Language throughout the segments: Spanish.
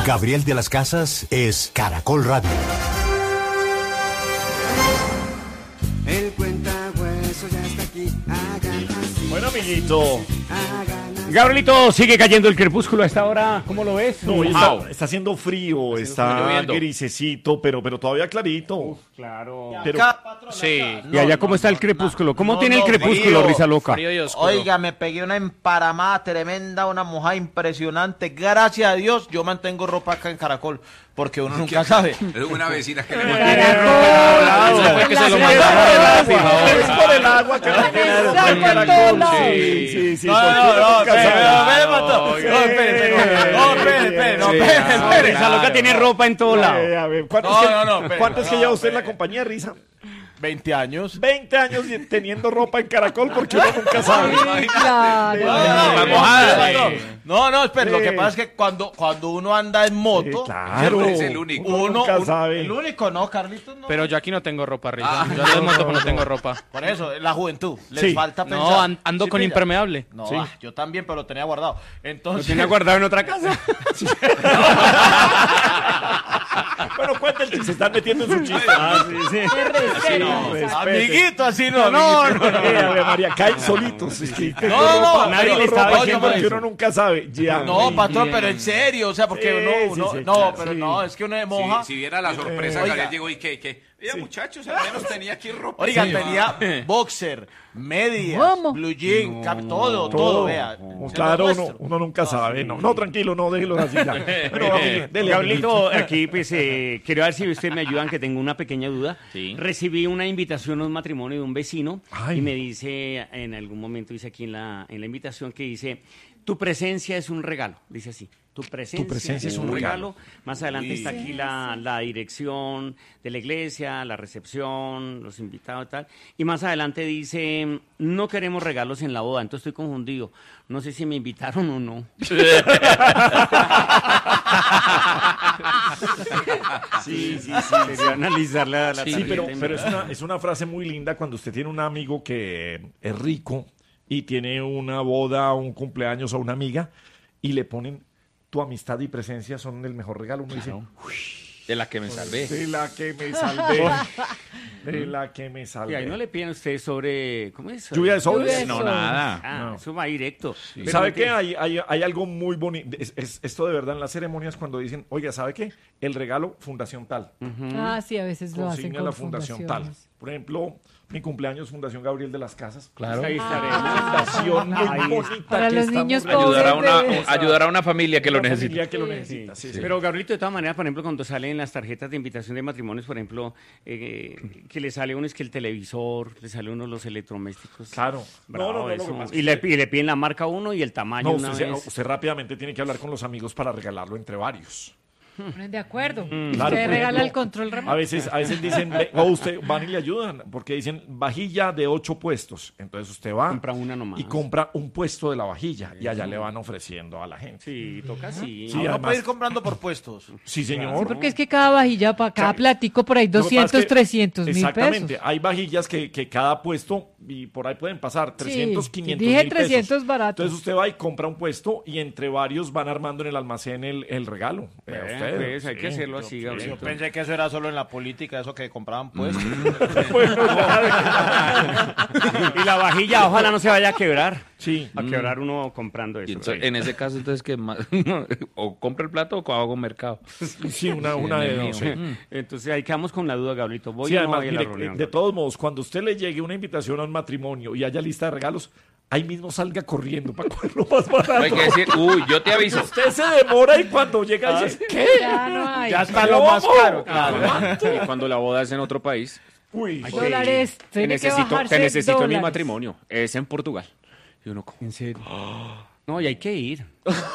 Gabriel de las Casas es Caracol Radio. El cuentahueso ya está aquí. Hagan así. Bueno, amiguito. Gabrielito, sigue cayendo el crepúsculo a esta hora, ¿cómo lo ves? No, está haciendo frío, está grisecito, pero todavía clarito. Claro. Pero, Sí. ¿Y allá cómo está el crepúsculo? ¿Cómo tiene el crepúsculo, frío, Risa Loca? Oiga, me pegué una emparamada tremenda, una mojada impresionante. Gracias a Dios, yo mantengo ropa acá en Caracol, porque uno nunca sabe. Es una vecina que le Que se lo mandaron. es por el agua que Caracol. Sí. Espere. Risa Loca tiene ropa en todo lado. A ver, ¿cuánto es que lleva usted en la compañía, Risa? 20 años. 20 años teniendo ropa en Caracol porque uno nunca sabe. No, espera, lo que pasa es que cuando uno anda en moto, Claro, es el único. uno nunca sabe. el único, ¿no, Carlitos? No. Pero yo aquí no tengo ropa, Risa. Yo ando en moto, pero no tengo ropa. Por eso, la juventud, les Sí. falta pensar. No, ando Sí, con pilla. impermeable. No, Sí. yo también, pero lo tenía guardado. ¿Lo Entonces, tiene guardado en otra casa? Bueno, cuenta el chiste, se están metiendo en su chiste. amiguito, así no. Ave María, caen solitos. Es que tengo ropa, nadie tengo le estaba ropa diciendo porque eso. uno nunca sabe. Ya. No, patrón, pero en serio, o sea, porque Sí, uno, sí, no, claro, pero sí. no, es que uno de moja. Si viera la sorpresa, Oiga. Gabriel llegó y que mira, muchachos, al menos tenía aquí ropa. Oiga, Sí. tenía boxer, medias, ¿Cómo? blue jean, todo, vea. Claro, Se lo muestro. uno nunca sabe. No, tranquilo, no, déjelo así ya. Pero, dele, Gabrielito, aquí pues quiero ver si ustedes me ayudan, que tengo una pequeña duda. Sí. Recibí una invitación a un matrimonio de un vecino Ay. y me dice, en algún momento dice aquí en la invitación que dice, tu presencia es un regalo, dice así. Tu presencia es un regalo. Más adelante está aquí la dirección de la iglesia, la recepción, los invitados y tal. Y más adelante dice, no queremos regalos en la boda. Entonces estoy confundido. No sé si me invitaron o no. Sí. Quería analizar la Sí, tarjeta. pero es una frase muy linda cuando usted tiene un amigo que es rico y tiene una boda, un cumpleaños o una amiga y le ponen tu amistad y presencia son el mejor regalo. Uno dice, De la que me salvé. de la que me salvé, de la que me Y salvé. ahí no le piden a usted sobre... ¿Cómo es? Lluvia de sobres. No, nada. Ah, eso va directo. Pero ¿Sabe no qué? tiene- Hay algo muy bonito. Esto de verdad en las ceremonias cuando dicen, oiga, ¿sabe qué? El regalo Fundación Tal. Sí, a veces lo hacen Consigna con la Fundación Tal. fundaciones. Por ejemplo, mi cumpleaños, Fundación Gabriel de las Casas. Claro. Ahí estaré. Fundación muy bonita Para que los estamos niños realizando. pobres. Ayudar a una familia que lo Una necesita. familia que lo necesita, sí. Pero Gabrielito, de todas maneras, por ejemplo, cuando salen las tarjetas de invitación de matrimonios, por ejemplo, que le sale uno es que el televisor, le sale uno los electrodomésticos. Claro. Bravo, Lo que eso. pasa es y le que- piden la marca a uno y el tamaño No, una vez. usted rápidamente tiene que hablar con los amigos para regalarlo entre varios. Ponen de acuerdo. Claro, Usted por regala ejemplo, el control remoto. A veces dicen, o usted van y le ayudan, porque dicen vajilla de 8 puestos. Entonces usted va Compra una nomás. y compra un puesto de la vajilla y allá le van ofreciendo a la gente. Sí, toca así. Sí, Uno además- puede ir comprando por puestos. Sí, señor. Porque es que cada vajilla, para cada platico, por ahí Lo que pasa 200, es que- 300 mil Exactamente. pesos. Hay vajillas que cada puesto, y por ahí pueden pasar 300, 500 dije mil pesos. 300 barato. Entonces usted va y compra un puesto y entre varios van armando en el almacén el regalo. Vea usted, Pues, hay que sí. hacerlo así, Yo Gabrielito. pensé que eso era solo en la política, eso que compraban puestos. Y la vajilla, ojalá no se vaya a quebrar. Sí. A quebrar uno comprando Y eso. entonces, en ese caso, entonces, que o compra el plato o hago mercado. Sí, una de dos. sí. Entonces ahí quedamos con la duda, Gabrielito. ¿Voy Sí, o no además, voy a la mire, reunión? de todos modos, cuando a usted le llegue una invitación a un matrimonio y haya lista de regalos, ahí mismo salga corriendo para cogerlo más barato. Hay que decir, yo te aviso. Usted se demora y cuando llega dice, ¿qué? Ya no hay. Ya está lo más caro, claro. Y cuando la boda es en otro país, Uy, Dólares. Tiene que bajarse te necesito en mi dólares. matrimonio. Es en Portugal. Y uno, ¿En serio? No, y hay que ir.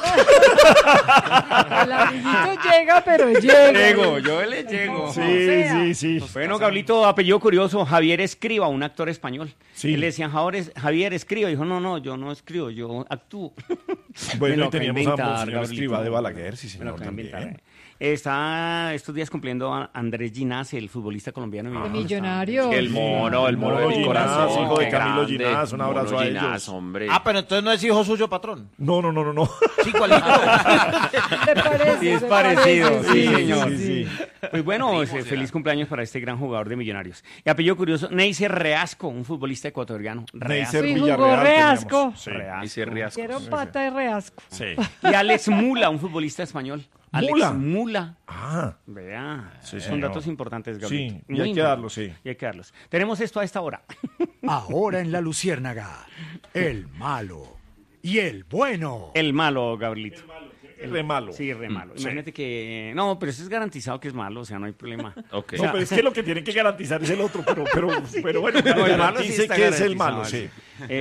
El amiguito llega, pero llega. Yo le llego. sí. Bueno, Gabrielito, apellido curioso, Javier Escriba, un actor español. Sí. Él le decían, Javier Escriba. Dijo, no, yo no escribo, yo actúo. Me Bueno, lo y acabo de teníamos a inventar, Monseñor Gabrielito. Escrivá de Balaguer, sí, Me lo señor, acabo de inventar. también. Está estos días cumpliendo a Andrés Ginás, el futbolista colombiano. De Millonario. el mono de Mono mi Ginás, corazón. hijo de qué Camilo grande. Ginás, un abrazo Mono a Ginás, ellos. hombre. Ah, pero entonces no es hijo suyo, patrón. No. Sí, igualito. ¿Te parece? Sí, es se parecido, parece, sí, señor. sí. Pues bueno, Primo, será. feliz cumpleaños para este gran jugador de Millonarios. Y apellido curioso, Neiser Reasco, un futbolista ecuatoriano. Neisser Sí, jugó Villarreal Reasco. teníamos. Sí. Reasco. Dice Riascos. Quiero pata de reasco. Sí. Y Alex Mula, un futbolista español. Alex Mula. Mula. Ah, Vea, Sí, son señor. datos importantes, Gabriel. Sí, y hay que darlos, sí. Y hay que darlos. Tenemos esto a esta hora. Ahora en la Luciérnaga, el malo y el bueno. El malo, Gabrielito. Re malo. Sí, re malo. Sí. Imagínate que... No, pero eso es garantizado que es malo, o sea, no hay problema. Ok. No, pero es que lo que tienen que garantizar es el otro, pero bueno, No, el malo sí garantice está que es el garantizado, malo, sí.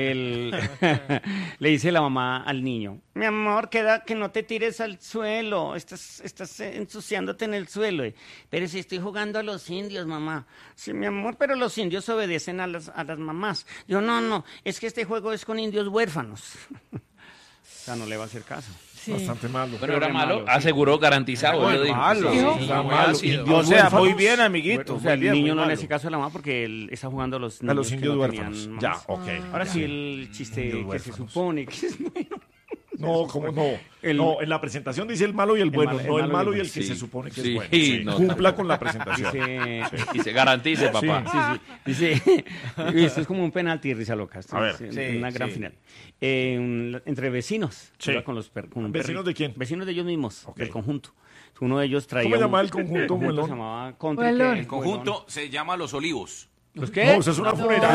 Le dice la mamá al niño, mi amor, queda que no te tires al suelo, estás ensuciándote en el suelo. Pero si estoy jugando a los indios, mamá. Sí, mi amor, pero los indios obedecen a las mamás. Yo, no, es que este juego es con indios huérfanos. O sea, no le va a hacer caso. Sí. Bastante malo. Pero era re malo, malo, sí. aseguró, garantizado. él lo dijo. malo. Sí. Está muy malo. ácido. Indios O sea, huérfanos. muy bien, amiguito. O sea, el muy bien, niño muy no le malo. hace caso a la mamá porque él está jugando a los A los que indios no huérfanos. tenían Ya, mamás. ok. Ahora sí, el chiste Indios que se huérfanos. supone que es bueno. No, ¿cómo no? El- No, en la presentación dice el malo y el bueno, malo- el no el malo malo y y el el que bueno. se Sí. supone que Sí, es bueno. Sí, no, cumpla con la presentación. Y se garantice, papá. Dice, esto es como un penalti, risa loca. Esto A ver. es Sí, una gran sí. final. Entre vecinos. Sí. Iba con con un ¿Vecinos perrito. de quién? Vecinos de ellos mismos, Ok. del conjunto. Uno de ellos traía. ¿Cómo se llama un- el conjunto, se Muelón? llamaba Country. Muelón. ¿qué? El conjunto se llama Los Olivos. ¿Los qué? No, eso es una funeraria.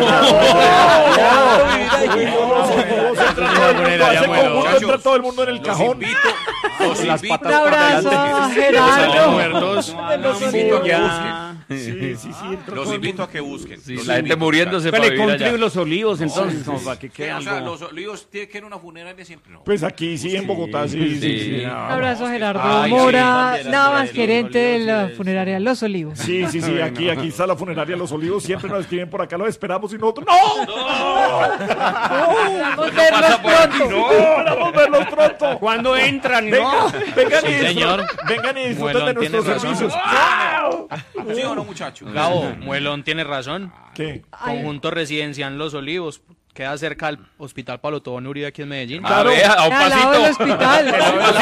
Entra todo el mundo en el Los cajón. invito Un abrazo a Gerardo. muertos. los invito a que busquen. Ya. Sí, entra Los todo el invito mundo. a que busquen. Sí, Los la gente invito a muriéndose Pues para le vivir Country allá. Los Olivos, entonces, como para que buscar. quede O sea, algo. Los Olivos tiene que ir a una funeraria siempre, ¿no? Pues aquí sí, en Bogotá, sí. Sí. Un abrazo a Gerardo Ay, sí, Mora, bandera nada de más los gerente de Olivos, la sí, funeraria Los Olivos. Sí, aquí está la funeraria Los Olivos. Siempre nos escriben por acá, lo esperamos y nosotros. ¡No! Esperamos verlos pronto. ¡Esperamos verlos pronto! ¿Cuándo entran? No. Vengan, Sí, señor. vengan y disfruten Muelón de tiene nuestros razón. servicios. ¿Sí o no, muchachos? Gabo, Muelón tiene razón. ¿Qué? Conjunto residencial Los Olivos. Queda cerca al Hospital Palo Tobón Uribe aquí en Medellín. A ver, a un Al lado del pasito. hospital.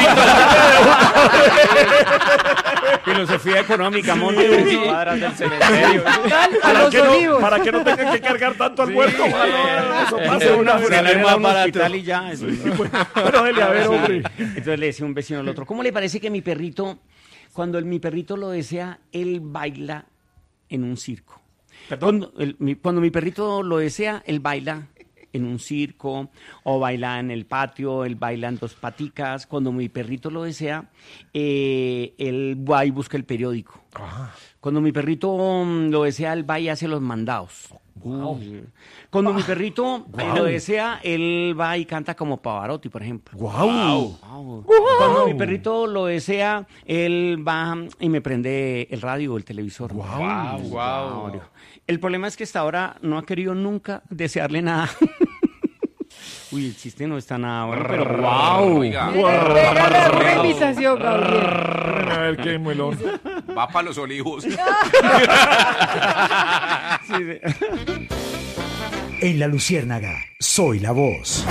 Filosofía económica, monte Sí. cuadras del cementerio. A Los Olivos. Para que no tengan que cargar tanto al muerto. Eso pasa una vez. Funeraria más a un barato. hospital y ya. eso. Pero dele, a ver, hombre. Entonces le decía un vecino al otro, ¿cómo le parece que mi perrito, cuando mi perrito lo desea, él baila en un circo? Cuando mi perrito lo desea, él baila en un circo o baila en el patio, él baila en dos paticas. Cuando mi perrito lo desea, él va y busca el periódico. Cuando mi perrito lo desea, él va y hace los mandados. Cuando mi perrito lo desea, él va y canta como Pavarotti, por ejemplo. ¡Guau! Cuando mi perrito lo desea, él va y me prende el radio o el televisor. Wow. El problema es que hasta ahora no ha querido nunca desearle nada. Uy, el chiste no está nada bueno, pero wow. Oiga, Pégale una invitación, Gabriel. A ver qué muelón. va para Los Olivos. En la Luciérnaga, soy la voz.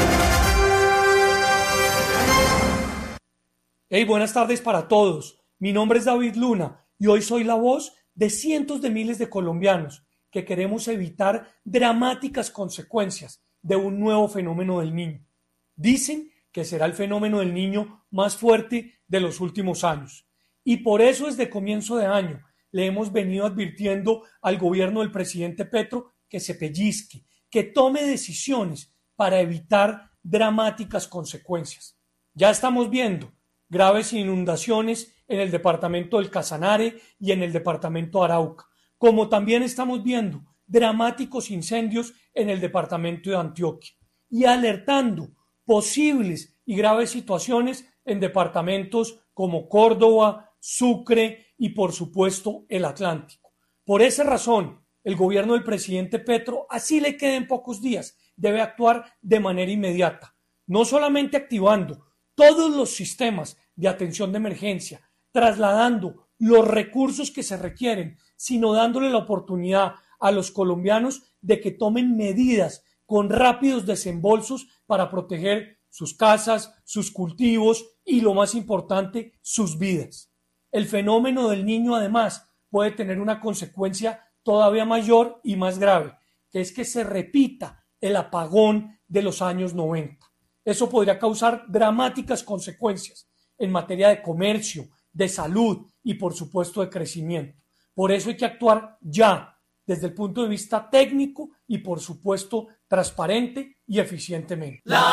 Hey, buenas tardes para todos. Mi nombre es David Luna y hoy soy la voz de cientos de miles de colombianos que queremos evitar dramáticas consecuencias de un nuevo fenómeno del niño. Dicen que será el fenómeno del niño más fuerte de los últimos años. Y por eso desde comienzo de año le hemos venido advirtiendo al gobierno del presidente Petro que se pellizque, que tome decisiones para evitar dramáticas consecuencias. Ya estamos viendo graves inundaciones en el departamento del Casanare y en el departamento de Arauca, como también estamos viendo dramáticos incendios en el departamento de Antioquia y alertando posibles y graves situaciones en departamentos como Córdoba, Sucre y por supuesto el Atlántico. Por esa razón, el gobierno del presidente Petro, así le queden pocos días, debe actuar de manera inmediata, no solamente activando todos los sistemas de atención de emergencia, trasladando los recursos que se requieren, sino dándole la oportunidad a los colombianos de que tomen medidas con rápidos desembolsos para proteger sus casas, sus cultivos y, lo más importante, sus vidas. El fenómeno del Niño, además, puede tener una consecuencia todavía mayor y más grave, que es que se repita el apagón de los años 90. Eso podría causar dramáticas consecuencias en materia de comercio, de salud y, por supuesto, de crecimiento. Por eso hay que actuar ya, desde el punto de vista técnico y, por supuesto, transparente y eficientemente.